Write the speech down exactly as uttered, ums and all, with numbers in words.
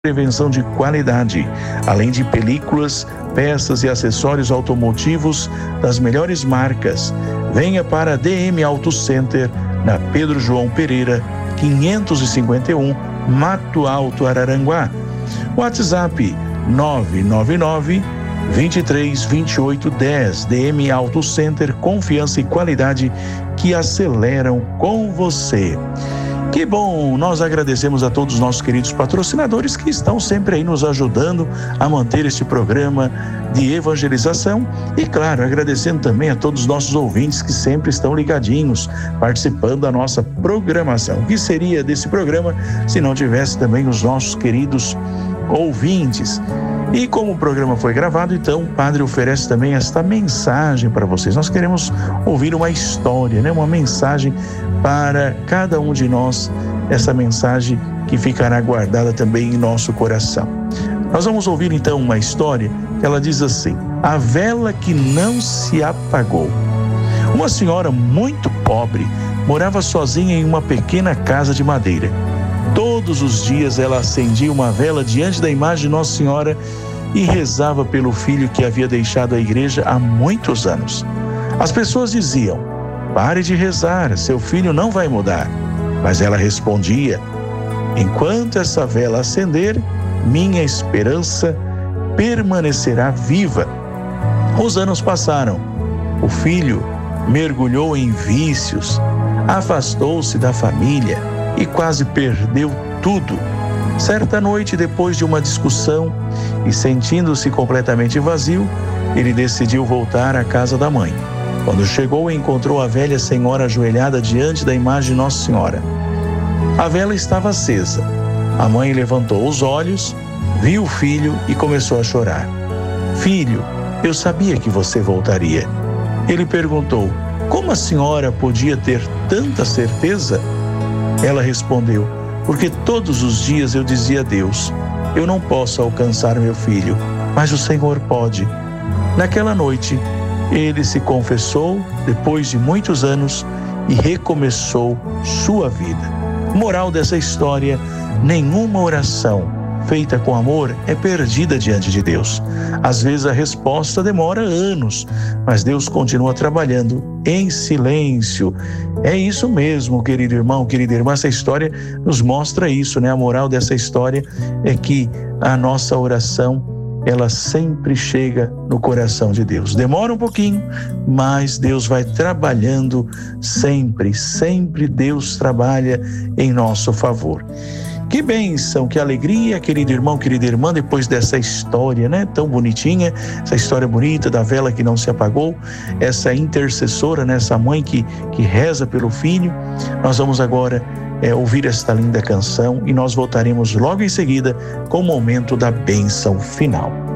prevenção de qualidade, além de películas, peças e acessórios automotivos das melhores marcas. Venha para a D M Auto Center, na Pedro João Pereira, quinhentos e cinquenta e um, Mato Alto, Araranguá. WhatsApp nove nove nove, vinte e três, vinte e oito, dez. D M Auto Center, confiança e qualidade que aceleram com você. Que bom, nós agradecemos a todos os nossos queridos patrocinadores que estão sempre aí nos ajudando a manter este programa de evangelização e, claro, agradecendo também a todos os nossos ouvintes que sempre estão ligadinhos, participando da nossa programação. O que seria desse programa se não tivesse também os nossos queridos ouvintes? E como o programa foi gravado, então o padre oferece também esta mensagem para vocês. Nós queremos ouvir uma história, né? Uma mensagem para cada um de nós, essa mensagem que ficará guardada também em nosso coração. Nós vamos ouvir então uma história que ela diz assim: a vela que não se apagou. Uma senhora muito pobre morava sozinha em uma pequena casa de madeira. Todos os dias ela acendia uma vela diante da imagem de Nossa Senhora e rezava pelo filho que havia deixado a igreja há muitos anos. As pessoas diziam: pare de rezar, seu filho não vai mudar. Mas ela respondia: enquanto essa vela acender, minha esperança permanecerá viva. Os anos passaram. O filho mergulhou em vícios, afastou-se da família e quase perdeu tudo. Certa noite, depois de uma discussão e sentindo-se completamente vazio, ele decidiu voltar à casa da mãe. Quando chegou, encontrou a velha senhora ajoelhada diante da imagem de Nossa Senhora. A vela estava acesa. A mãe levantou os olhos, viu o filho e começou a chorar. Filho, eu sabia que você voltaria. Ele perguntou: como a senhora podia ter tanta certeza? Ela respondeu: porque todos os dias eu dizia a Deus: eu não posso alcançar meu filho, mas o Senhor pode. Naquela noite, ele se confessou depois de muitos anos e recomeçou sua vida. Moral dessa história: nenhuma oração feita com amor é perdida diante de Deus. Às vezes a resposta demora anos, mas Deus continua trabalhando em silêncio. É isso mesmo, querido irmão, querida irmã, essa história nos mostra isso, né? A moral dessa história é que a nossa oração, ela sempre chega no coração de Deus. Demora um pouquinho, mas Deus vai trabalhando sempre, sempre Deus trabalha em nosso favor. Que bênção, que alegria, querido irmão, querida irmã, depois dessa história, né, tão bonitinha, essa história bonita da vela que não se apagou, essa intercessora, né, essa mãe que, que reza pelo filho. Nós vamos agora é, ouvir esta linda canção e nós voltaremos logo em seguida com o momento da bênção final.